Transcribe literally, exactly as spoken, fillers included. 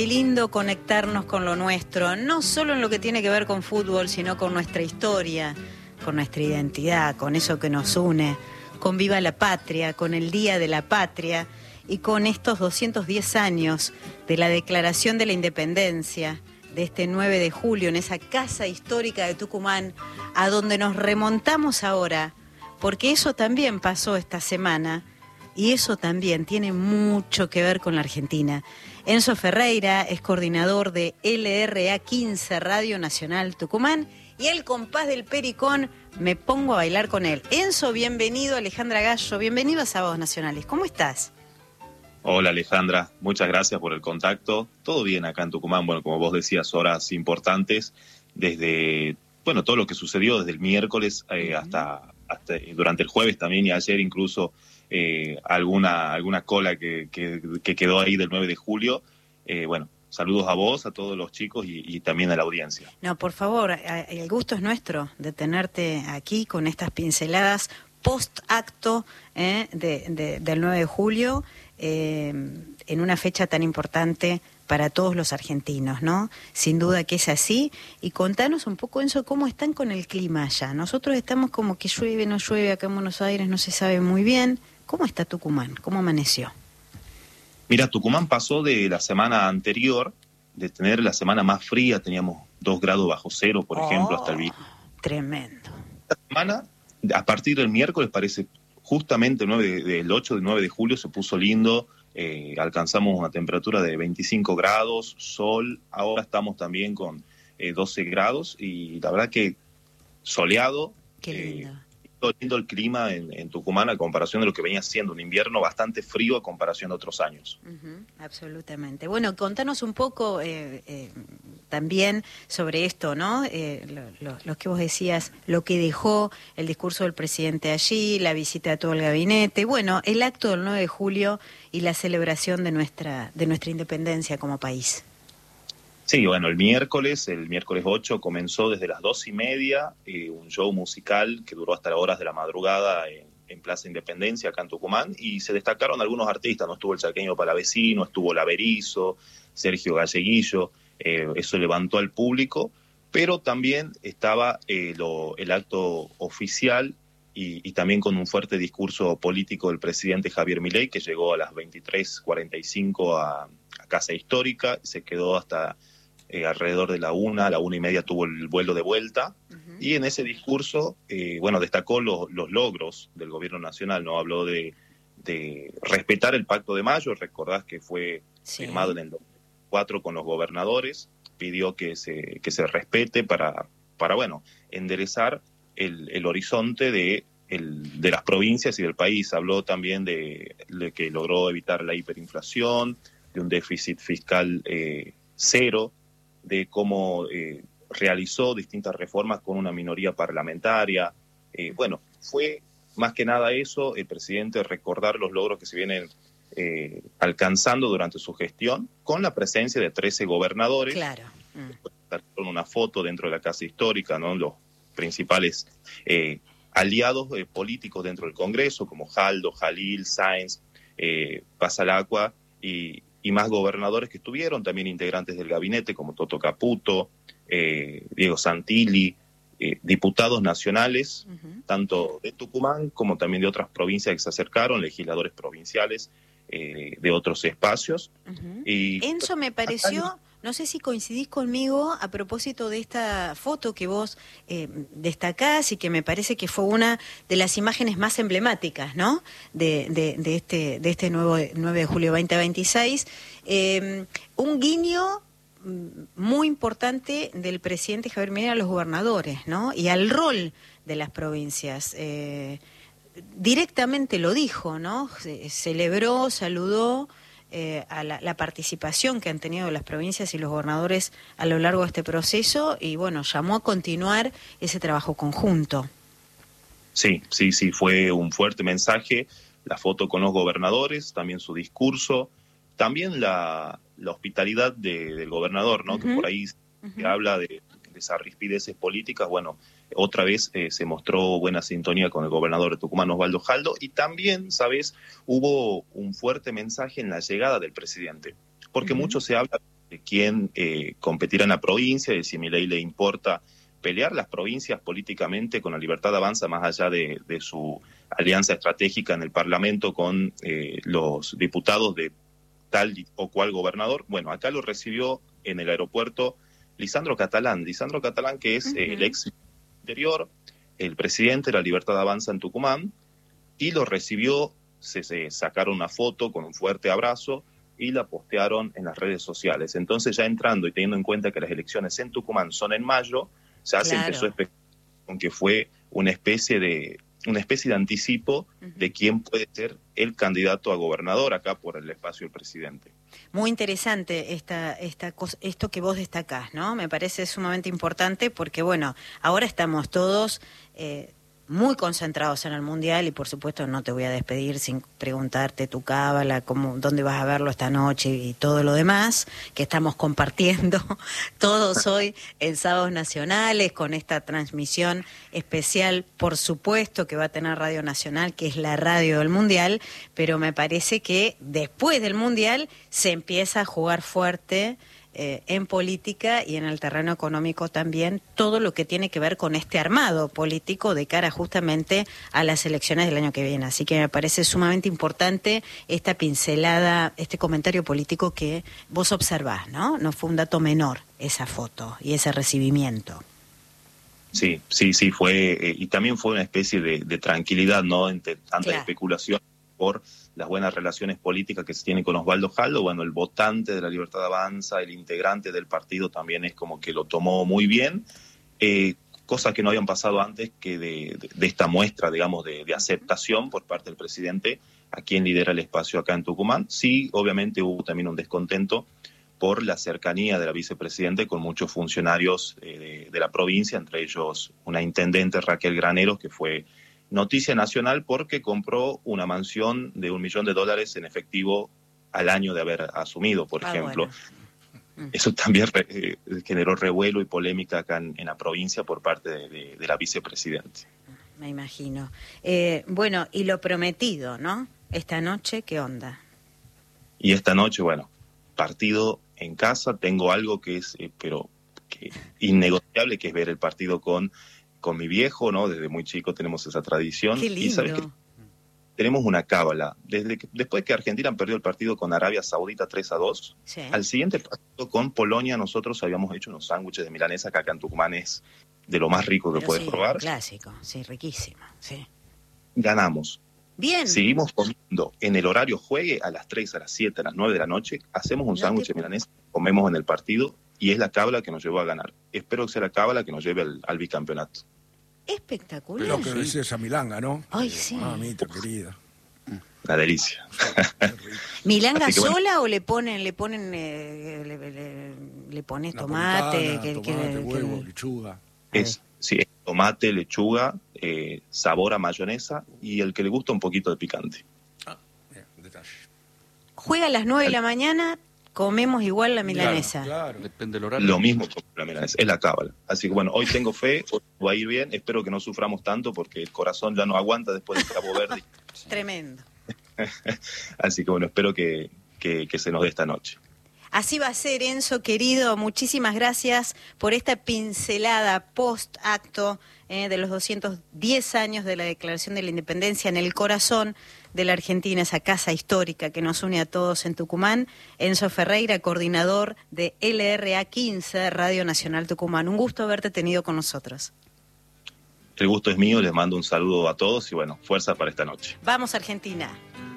Qué lindo conectarnos con lo nuestro, no solo en lo que tiene que ver con fútbol, sino con nuestra historia, con nuestra identidad, con eso que nos une, con Viva la Patria, con el Día de la Patria y con estos doscientos diez años de la Declaración de la Independencia, de este nueve de julio, en esa casa histórica de Tucumán, a donde nos remontamos ahora, porque eso también pasó esta semana y eso también tiene mucho que ver con la Argentina. Enzo Ferreira es coordinador de L R A quince Radio Nacional Tucumán y el compás del Pericón, me pongo a bailar con él. Enzo, bienvenido. Alejandra Gallo, bienvenido a Sábados Nacionales. ¿Cómo estás? Hola Alejandra, muchas gracias por el contacto. Todo bien acá en Tucumán, bueno, como vos decías, horas importantes desde, bueno, todo lo que sucedió desde el miércoles eh, hasta, hasta durante el jueves también y ayer incluso eh, alguna alguna cola que, que, que quedó ahí del nueve de julio. Eh, bueno, saludos a vos, a todos los chicos y, y también a la audiencia. No, por favor, el gusto es nuestro de tenerte aquí con estas pinceladas post-acto eh, de, de, del nueve de julio. Eh, en una fecha tan importante para todos los argentinos, ¿no? Sin duda que es así. Y contanos un poco, Enzo, cómo están con el clima allá. Nosotros estamos como que llueve, no llueve, acá en Buenos Aires no se sabe muy bien. ¿Cómo está Tucumán? ¿Cómo amaneció? Mira, Tucumán pasó de la semana anterior, de tener la semana más fría, teníamos dos grados bajo cero, por oh, ejemplo, hasta el viernes. Tremendo. Esta semana, a partir del miércoles, parece justamente el nueve, del ocho del nueve de julio se puso lindo, eh, alcanzamos una temperatura de veinticinco grados, sol, ahora estamos también con eh, doce grados y la verdad que soleado. Qué lindo. Eh, lindo, lindo el clima en, en Tucumán a comparación de lo que venía siendo un invierno bastante frío a comparación de otros años. Uh-huh, absolutamente. Bueno, contanos un poco eh, eh, también sobre esto, ¿no? Eh, lo, lo, lo que vos decías, lo que dejó el discurso del presidente allí, la visita a todo el gabinete, bueno, el acto del nueve de julio y la celebración de nuestra, de nuestra independencia como país. Sí, bueno, el miércoles, el miércoles ocho, comenzó desde las dos y media eh, un show musical que duró hasta las horas de la madrugada en, en Plaza Independencia, acá en Tucumán, y se destacaron algunos artistas, no estuvo el Chaqueño Palavecino, estuvo Laverizo, Sergio Galleguillo, eh, eso levantó al público, pero también estaba eh, lo, el acto oficial y, y también con un fuerte discurso político del presidente Javier Milei, que llegó a las veintitrés cuarenta y cinco a, a Casa Histórica, se quedó hasta Eh, alrededor de la una, a la una y media tuvo el vuelo de vuelta, uh-huh. Y en ese discurso, eh, bueno, destacó los, los logros del gobierno nacional, ¿no? Habló de, de respetar el Pacto de Mayo, recordás que fue sí. firmado en el dos mil cuatro con los gobernadores, pidió que se, que se respete para, para bueno, enderezar el, el horizonte de, el, de las provincias y del país. Habló también de, de que logró evitar la hiperinflación, de un déficit fiscal eh, cero, de cómo eh, realizó distintas reformas con una minoría parlamentaria. Eh, bueno, fue más que nada eso, el presidente recordar los logros que se vienen eh, alcanzando durante su gestión, con la presencia de trece gobernadores. Claro. Mm. Con una foto dentro de la Casa Histórica, ¿no? Los principales eh, aliados eh, políticos dentro del Congreso, como Jaldo, Jalil, Sáenz, eh, Pasalacqua y y más gobernadores que estuvieron, también integrantes del gabinete como Toto Caputo, eh, Diego Santilli, eh, diputados nacionales, uh-huh. tanto de Tucumán como también de otras provincias que se acercaron, legisladores provinciales eh, de otros espacios. Uh-huh. Y Enzo, me pareció, no sé si coincidís conmigo a propósito de esta foto que vos eh, destacás y que me parece que fue una de las imágenes más emblemáticas, ¿no? De, de, de este, de este nuevo nueve de julio veinte veintiséis. Eh, un guiño muy importante del presidente Javier Milei a los gobernadores, ¿no? Y al rol de las provincias. Eh, directamente lo dijo, ¿no? Ce- celebró, saludó eh, a la, la participación que han tenido las provincias y los gobernadores a lo largo de este proceso y, bueno, llamó a continuar ese trabajo conjunto. Sí, sí, sí, fue un fuerte mensaje, la foto con los gobernadores, también su discurso, también la, la hospitalidad de, del gobernador, ¿no? Uh-huh. Que por ahí uh-huh. se habla de, de esas rispideces políticas. Bueno, otra vez eh, se mostró buena sintonía con el gobernador de Tucumán, Osvaldo Jaldo, y también, ¿sabes?, hubo un fuerte mensaje en la llegada del presidente, porque uh-huh. mucho se habla de quién eh, competirá en la provincia, de si a Milei le importa pelear las provincias políticamente con la Libertad Avanza, más allá de, de su alianza estratégica en el Parlamento con eh, los diputados de tal o cual gobernador. Bueno, acá lo recibió en el aeropuerto Lisandro Catalán. Lisandro Catalán, que es uh-huh. eh, el ex interior, el presidente de la Libertad Avanza en Tucumán, y lo recibió, se, se sacaron una foto con un fuerte abrazo y la postearon en las redes sociales. Entonces, ya entrando y teniendo en cuenta que las elecciones en Tucumán son en mayo, ya claro. se empezó a especular con que fue una especie de una especie de anticipo uh-huh. de quién puede ser el candidato a gobernador acá por el espacio del presidente. Muy interesante esta, esta cosa, esto que vos destacás, ¿no? Me parece sumamente importante porque, bueno, ahora estamos todos eh, muy concentrados en el Mundial y, por supuesto, no te voy a despedir sin preguntarte tu cábala, cómo, dónde vas a verlo esta noche y todo lo demás que estamos compartiendo todos hoy en Sábados Nacionales con esta transmisión especial, por supuesto, que va a tener Radio Nacional, que es la radio del Mundial, pero me parece que después del Mundial se empieza a jugar fuerte Eh, en política y en el terreno económico también, todo lo que tiene que ver con este armado político de cara justamente a las elecciones del año que viene. Así que me parece sumamente importante esta pincelada, este comentario político que vos observás, ¿no? No fue un dato menor esa foto y ese recibimiento. Sí, sí, sí, fue, eh, y también fue una especie de, de tranquilidad, ¿no? Entre tanta claro. especulación por las buenas relaciones políticas que se tienen con Osvaldo Jaldo. Bueno, el votante de la Libertad Avanza, el integrante del partido también es como que lo tomó muy bien, eh, cosas que no habían pasado antes que de, de, de esta muestra, digamos, de, de aceptación por parte del presidente a quien lidera el espacio acá en Tucumán. Sí, obviamente hubo también un descontento por la cercanía de la vicepresidenta con muchos funcionarios eh, de, de la provincia, entre ellos una intendente, Raquel Graneros, que fue noticia nacional porque compró una mansión de un millón de dólares en efectivo al año de haber asumido, por ah, ejemplo. Bueno. Eso también re, eh, generó revuelo y polémica acá en, en la provincia por parte de, de, de la vicepresidenta. Me imagino. Eh, bueno, y lo prometido, ¿no? Esta noche, ¿qué onda? Y esta noche, bueno, partido en casa. Tengo algo que es, eh, pero que innegociable, que es ver el partido con... con mi viejo, ¿no? Desde muy chico tenemos esa tradición. Qué lindo. Y sabes que tenemos una cábala. Desde que, después que Argentina perdió el partido con Arabia Saudita tres a dos, sí. al siguiente partido con Polonia nosotros habíamos hecho unos sándwiches de milanesa que acá en Tucumán es de lo más rico que Pero puedes sí, probar. Clásico, sí, riquísimo, sí. Ganamos. Bien. Seguimos comiendo en el horario juegue a las tres, a las siete, a las nueve de la noche. Hacemos un no, sándwich de milanesa, comemos en el partido y es la cábala que nos llevó a ganar. Espero que sea la cábala que nos lleve al, al bicampeonato. Espectacular. Lo que decía esa milanga, ¿no? Ay, sí. Mamita querida. La delicia. ¿Milanga que, sola bueno, o le ponen, le ponen, eh, le, le, le pones tomate, napolitana, que, tomate, que, huevo, que... lechuga? Es, sí, es tomate, lechuga, eh, sabor a mayonesa y el que le gusta un poquito de picante. Ah, bien, detalle. Juega a las nueve de la mañana. Comemos igual la milanesa. Claro, claro. Depende del horario. Lo mismo con la milanesa, es la cábala. Así que bueno, hoy tengo fe, hoy va a ir bien. Espero que no suframos tanto porque el corazón ya no aguanta después del Cabo Verde. Tremendo. Así que bueno, espero que, que, que se nos dé esta noche. Así va a ser, Enzo, querido. Muchísimas gracias por esta pincelada post-acto eh, de los doscientos diez años de la Declaración de la Independencia en el corazón de la Argentina, esa casa histórica que nos une a todos en Tucumán. Enzo Ferreira, coordinador de L R A quince, Radio Nacional Tucumán. Un gusto haberte tenido con nosotros. El gusto es mío, les mando un saludo a todos y bueno, fuerza para esta noche. Vamos, Argentina.